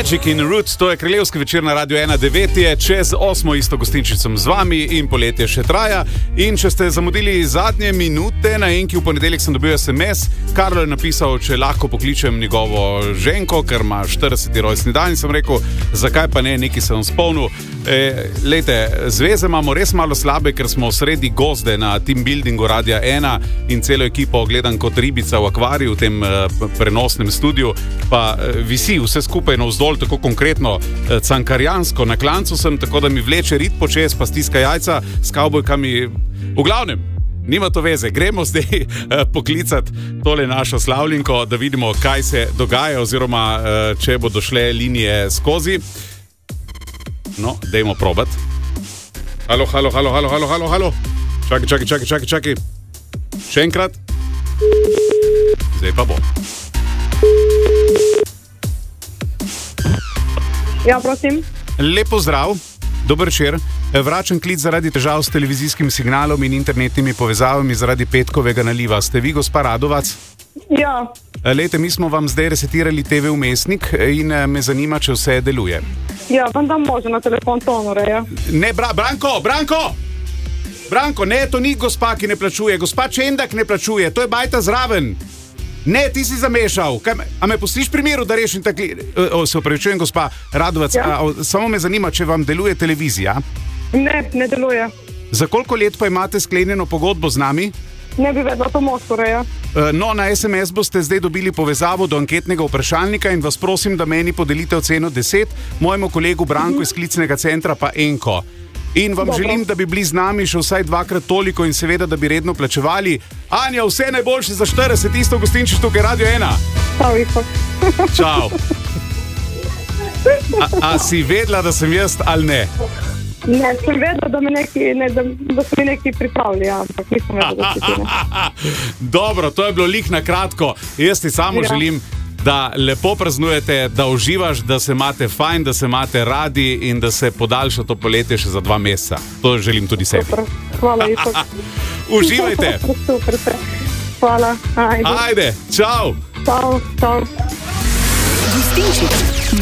Magic in Roots, to je kraljevski večer na Radio 1, 9 je, čez 8 isto gostinčicom z vami in poletje še traja. In če ste zamudili zadnje minute, na enki v ponedeljek sem dobil SMS, Karlo je napisal, če lahko pokličem njegovo ženko, ker ima 40. rojstni dan, in sem rekel, zakaj pa ne, nekaj sem spomnil. Lejte, zveze imamo res malo slabe, ker smo sredi gozde na team buildingu Radia 1 in celo ekipo gledam kot ribica v akvariju v tem prenosnem studiu, pa visi vse skupaj navzdol, tako konkretno cankarjansko. Na klancu sem, tako da mi vleče rit počez, pa stiska jajca s kavbojkami. V glavnem, nima to veze. Gremo zdaj poklicati tole našo slavljenko, da vidimo, kaj se dogaja, oziroma če bodo šle linije skozi. No, dajmo probati. Halo. Čakaj. Še enkrat. Zdaj pa bo. Ja, prosim. Lep pozdrav, dober večer. Vračam klic zaradi težav s televizijskim signalom in internetnimi povezavami zaradi petkovega naliva. Ste vi gospa Radovac? Ja. Lejte, mi smo vam zdaj resetirali TV vmesnik in me zanima, če vse deluje. Ja, vendar može na telefon to ureja. Ne, Branko, ne, to ni gospa, ki ne plačuje. Gospa Čendak ne plačuje, to je bajta zraven. Ne, ti si zamešal. A me pustiš pri miru, da rešim takli... Se opravičujem, gospa Radovac, ja. Samo me zanima, če vam deluje televizija? Ne deluje. Za koliko let pa imate sklenjeno pogodbo z nami? Ne bi vedela, to most ureja. No, na SMS boste zdaj dobili povezavo do anketnega vprašalnika in vas prosim, da meni podelite oceno 10, mojemu kolegu Branku iz klicnega centra pa enko. In vam želim, da bi bili z nami še vsaj 2-krat toliko in seveda, da bi redno plačevali. Anja, vse najboljše za 40, isto gostinčiš tukaj Radio 1. Čau. A si vedela, da sem jaz ali ne? Ne, sem vedela, da so mi neki pripravili, ampak nisem vedela, da si ti. Dobro, to je bilo lik na kratko. Jaz ti samo želim, da lepo praznujete, da uživaš, da se imate fajn, da se imate radi in da se podaljša to poletje še za 2 meseca. To želim tudi sebi. Super, hvala ipak. Uživajte. Super, hvala. Ajde, čau. Čau. Gostinčič.